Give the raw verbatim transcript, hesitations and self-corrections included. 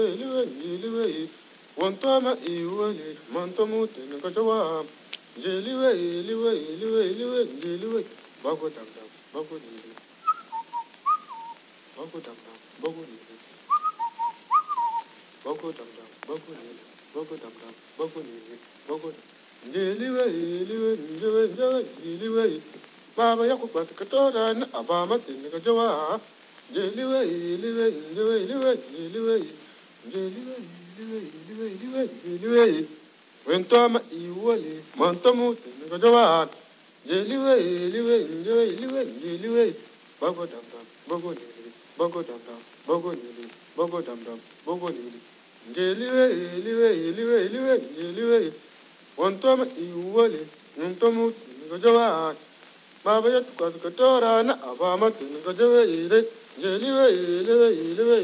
Jeliwe, Wantama Iwali, Mantamut, Nakajawa, Jeliwe, Liwe, Liwe, Liwe, Jeliwe, Bago Dam Dam, Bago Nili, Bago Dam Dam, Bago Nili, Bago Dam Dam, Bago Nili, Bago Dam Dam, Bago Nili, Bago Jeliwe, Liwe, Liwe, Liwe, Jeliwe, Baba Yakubat Katora, Abama, Nakajawa, Jeliwe, Liwe, Liwe, Liwe, Jeliwe, Jeliwe, Liwe, Liwe, Liwe, Liwe, Wentama Iwali, Mantamu, Nagajawan, Jeliwe, Liwe, Liwe, Liwe, Jeliwe, Bago Dam Dam, Bago Nili, Bago Dam Dam, Bago Nili, Bago Dam Dam, Bago Nili, Jeliwe, Liwe, Liwe, Liwe, Jeliwe, Wentama Iwali, Mantamu, Nagajawan, Baba Yatukatora, Abama, Nagajawa, Jeliwe, Liwe, Liwe,